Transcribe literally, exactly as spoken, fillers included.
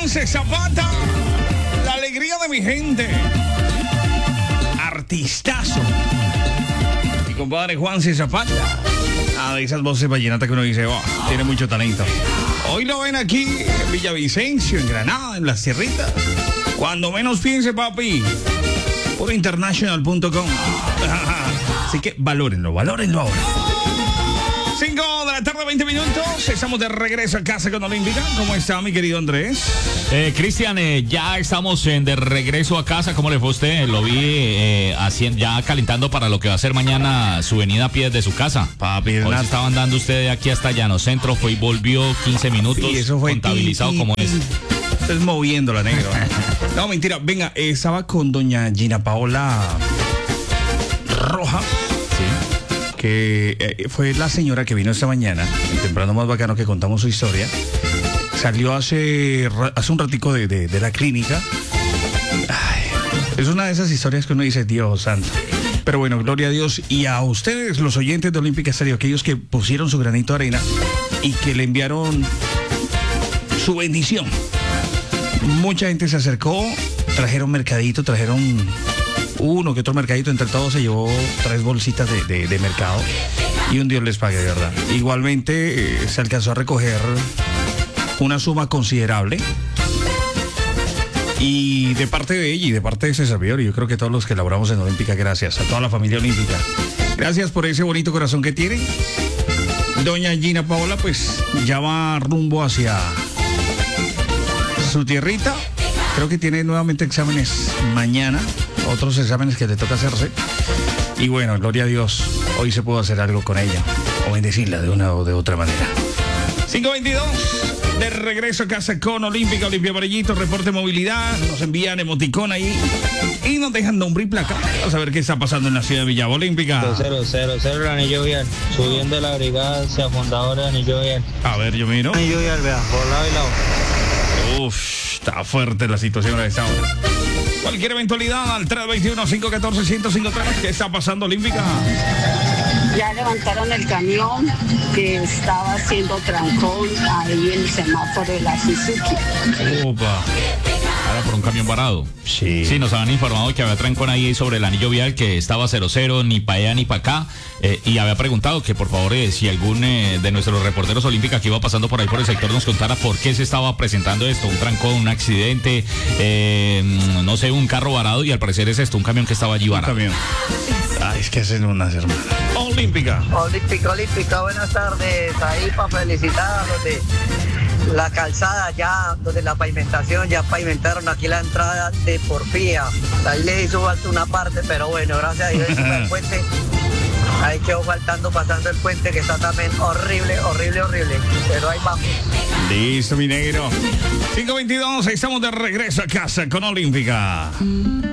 Juanse Zapata, la alegría de mi gente. Artistazo. Mi compadre Juanse Zapata. Ah, de esas voces vallenatas que uno dice, oh, tiene mucho talento. Hoy lo ven aquí en Villavicencio, en Granada, en las tierritas. Cuando menos piense, papi, por international punto com. Así que valórenlo, valórenlo ahora. cinco de la tarde, veinte minutos. Estamos de regreso a casa con Olímpica. ¿Cómo está, mi querido Andrés? Eh, Cristian, eh, ya estamos en de regreso a casa. ¿Cómo le fue a usted? Lo vi eh, haciendo, ya calentando para lo que va a ser mañana su venida a pie de su casa. Papi, hoy se estaban dando usted de aquí hasta Llano Centro. Fue y volvió quince minutos. Sí, eso fue contabilizado ti, ti, como ti. es. Estás moviéndola, negro. No, mentira. Venga, eh, estaba con doña Gina Paola Roja. Sí. Que eh, fue la señora que vino esta mañana, en Temprano Más Bacano, que contamos su historia. Salió hace, hace un ratico de, de, de la clínica. Ay, es una de esas historias que uno dice, Dios santo. Pero bueno, gloria a Dios. Y a ustedes, los oyentes de Olímpica Estéreo, aquellos que pusieron su granito de arena y que le enviaron su bendición. Mucha gente se acercó, trajeron mercadito, trajeron uno que otro mercadito, entre todos se llevó tres bolsitas de, de, de mercado y un Dios les pague, de verdad. Igualmente eh, se alcanzó a recoger una suma considerable y de parte de ella y de parte de ese servidor, y yo creo que todos los que laboramos en Olímpica, gracias a toda la familia Olímpica, gracias por ese bonito corazón que tienen. Doña Gina Paola pues ya va rumbo hacia su tierrita. Creo que tiene nuevamente exámenes mañana, otros exámenes que le toca hacerse. Y bueno, gloria a Dios, hoy se pudo hacer algo con ella, o bendecirla de una o de otra manera. cinco veintidós, de regreso a casa con Olímpica, Olimpia Varellito, reporte movilidad, nos envían emoticón ahí y nos dejan nombre y placa. Vamos a ver qué está pasando en la ciudad de Villavo. Olímpica. cero cero cero el anillo vial, subiendo la brigada hacia Fundadora de anillo vial. A ver, yo miro. Anillo vial, vea, por lado y lado. Uf, está fuerte la situación a esta hora. Cualquier eventualidad al tres veintiuno, cinco catorce, ciento cincuenta y tres. ¿Qué está pasando, Olímpica? Ya levantaron el camión que estaba haciendo trancón ahí en el semáforo de la Suzuki. Opa. Ahora por un camión varado. Sí. Sí, nos habían informado que había trancón ahí sobre el anillo vial, que estaba cero cero, ni para allá ni para acá. Eh, y había preguntado que por favor, eh, si algún eh, de nuestros reporteros Olímpica que iba pasando por ahí por el sector nos contara por qué se estaba presentando esto. Un trancón, un accidente, eh, no sé, un carro varado, y al parecer es esto, un camión que estaba allí varado. Un camión. Ay, es que hacen unas hermanas. Olímpica. Olímpica, Olímpica, buenas tardes. Ahí para felicitar a los de la calzada, ya, donde la pavimentación, ya pavimentaron aquí la entrada de Porfía. Ahí le hizo falta una parte, pero bueno, gracias a Dios, el puente. Ahí quedó faltando pasando el puente, que está también horrible, horrible, horrible. Pero ahí vamos. Listo, mi negro. cinco veintidós, estamos de regreso a casa con Olímpica.